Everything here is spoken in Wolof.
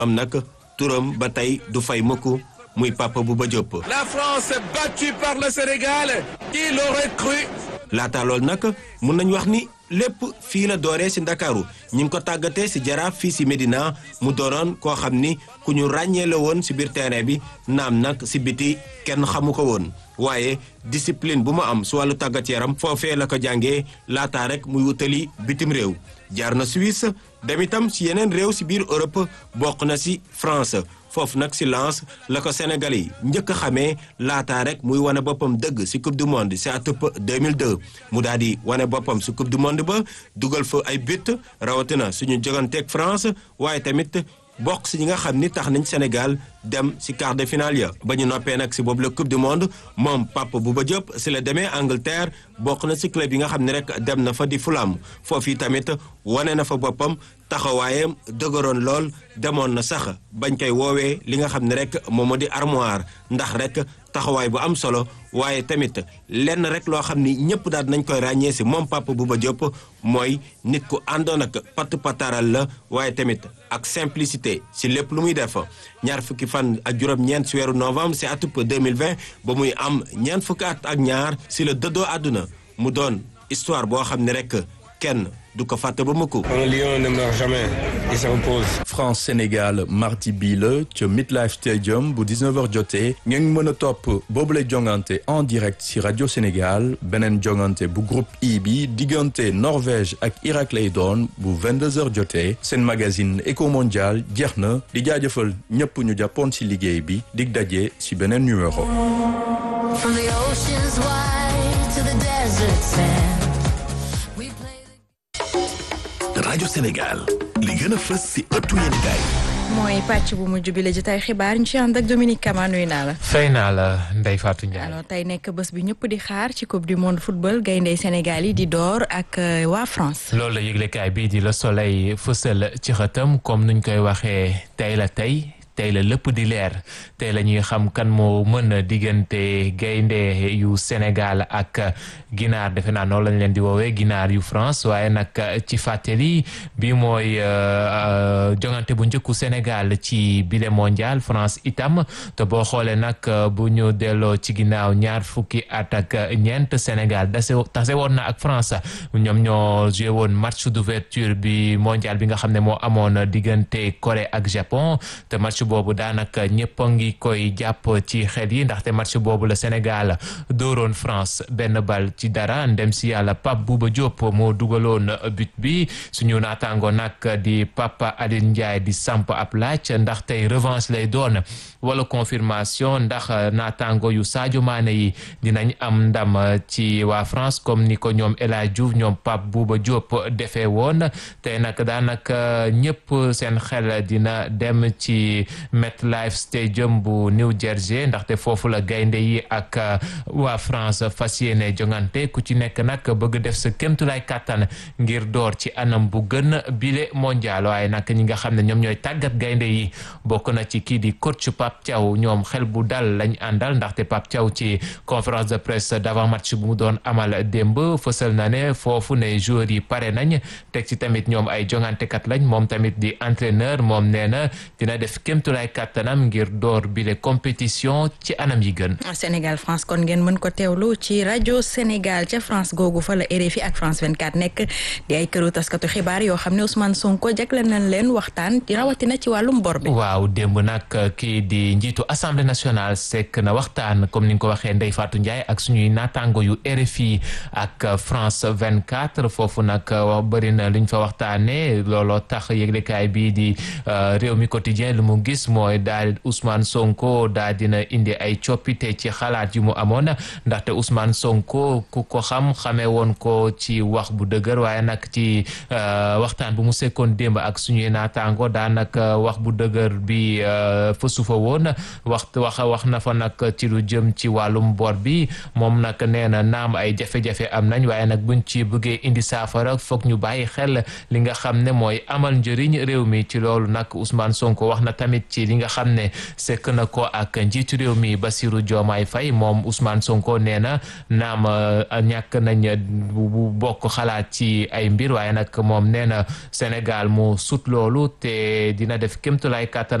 am nag turam ba tey du fay mukk muy Papa Bouba Diop. La France est battue par le Sénégal. Qui l'aurait cru? laata loolu nag mun nañu wax ni lépp fii la dooree si Ndakaaru ñi ngi ko tàggatee si Jaraaf fii si Médina mu doonoon koo xam ni ku ñu ràññee la woon si biir terrain bi naam nag si biti kenn xamu ko woon waaye discipline bu mu am si wàllu tàggat yaram foofee la ko jàngee laataa rek muy wutali bitim réew jaar na Suisse dem itam si yeneen réew si biir Europe bokk na si France foofu nag si Lens la ko Sénégal yi njëkk a xamee laataa rek muy wane boppam dëgg si coupe du monde si atub 2002 mu daal di wane boppam si coupe du monde ba dugal fa ay but rawatina suñu joganteeg France waaye tamit bokk si ñi nga xam ni tax nañ Sénégal dem si quart de finale ya ba ñu noppee nag si boobu la coupe du monde moom Papa Bouba Diop si la demee Angleterre bokk na si club yi nga xam ne rek dem na fa di Fulham foofu tamit wane na fa boppam taxawaayam dëgëroon lool demoon na sax bañ koy woowee li nga xam ne rek moom moo di armoire ndax rek taxawaay bu am solo waaye tamit lenn rek loo xam ni ñëpp daal nañ koy ràññee si moom Papa Bouba Diop mooy nit ku àndoon ak pataral la waaye tamit ak simplicité si lépp lu muy def ñaar fukki fan ak juróom-ñeent si weeru novembre si atub 2020 ba muy am ñeent fukki at ak ñaar si la dëddoo àdduna mu doon histoire boo xam ne rek kenn du ko fàtte ba mukk. Un lion ne meurt jamais, il se repose. France Sénégal mardi bii la ca Midlife Stadium bu 19h jotee ngeen mën a topp boobule jongante en direct ci rajo Sénégal beneen jongante bu groupe I bi diggante Norvège ak Irak lay doon bu 22h jotee seen magazine Eco Mondial jeex na di jaajëfal ñëpp ñu jàppoon ci liggéey bi dig daje ci beneen numéro. From the oceans wide to the desert sand. rajo Sénégal li gën a fës si ëttu yéenekaay mooy pàcc bu mujj bi la jotaay xibaar ñu ci ànd ak Dominique Kama nuyu naa la. fay naa la Ndeye Fatou Ndiaye. alors tey nekk bés bi ñëpp di xaar ci coupe du monde football gayndey Sénégal yi di door ak waa France. loolu la yëglekaay bii di Le Soleil fësal ci xëtam comme nuñ koy waxee tey la tey la lépp di leer tey la ñuy xam kan moo mën diggante gaynde yu Sénégal ak ginaar defe naa noonu lañ leen di woowee ginaar yu France waaye nag ci fàttali bi mooy jongante bu njëkku Sénégal ci bile mondial France itam te boo xoolee nag bu ñu delloo ci ginnaaw ñaar fukki at ak ñeent Sénégal tase woon na ak France ñoom ñoo joué woon match d'ouverture bi mondial bi nga xam ne moo amoon diggante Corée ak Japon te match boobu daanaka ñëpp a ngi koy jàpp ci xel yi ndaxte match boobu la Sénégal dooroon France benn bal ci dara ndem si yàlla Pape Bouba Diop moo dugaloon but bi suñu naataango nag di Papa Aline Ndiaye di samp ab laaj ndax tey revanche lay doon wala confirmation ndax naataango yu Sadio Mané yi dinañ am ndam ci waa France comme ni ko ñoom El Hadj Diouf ñoom Pape Bouba Diop defee woon tey nag daanaka ñëpp seen xel dina dem ci MetLife Stadium bu New Jersey ndaxte foofu la gaynde yi ak waa France fas yéene jongante ku ci nekk nag bëgg def sa kéemtulaay kàttan ngir door ci anam bu gën bile mondial waaye nag ñi nga xam ne ñoom ñooy tàggat gaynde yi bokk na ci kii di coach Pape Thiaw ñoom xel bu dal lañ àndal ndaxte Pape Thiaw ci conférence de presse d'avant match bu mu doon amal démb fësal na ne foofu ne joueurs yi pare nañ teg ci tamit ñoom ay jongantekat lañ moom tamit di entraîneur moom nee na dina def kéemtulaay kàttanam ngir door bile compétition ci anam yi gën. Sénégal France kon ngeen mën ko teewlu ci rajo Sénégal ca France googu fa la RFI ak France 24 nekk di ay këru taskatu xibaar yoo xam ne Ousmane Sonko jagleel nañ leen waxtaan di rawatina ci wàllum bor bi. waaw démb nag kii di njiitu assemblée nationale sekk na waxtaan comme ni nga ko waxee Ndeye Fatou Ndiaye ak suñuy naataango yu RFI ak France 24 foofu nag bëri na luñ fa waxtaanee looloo tax yëglekaay bii di réew mi quotidien lu mu gis mooy daal Ousmane Sonko daal dina indi ay coppite ci xalaat yu mu amoon ndaxte Ousmane Sonko ku ko xamee woon ko ci wax bu dëgër waaye nag ci waxtaan bu mu sekkoon démb ak suñuy naataango daanaka wax bu dëgër bi fësu fa woon wax na fa nag ci lu jëm ci wàllum bor bi moom nag nee na naam ay jafe-jafe am nañ waaye nag buñ ci bëggee indi saafara foog ñu bàyyi xel li nga xam ne mooy amal njëriñ réew mi ci loolu nag Ousmane Sonko wax na tamit tamit ci li nga xam ne sekk na ko ak njiitu réew mi Bassirou Diomaye Faye moom Ousmane Sonko nee na naam ñàkk nañ bu bokk xalaat ci ay mbir waaye nag moom nee na Sénégal mu sut loolu te dina def kémtulaay kàttan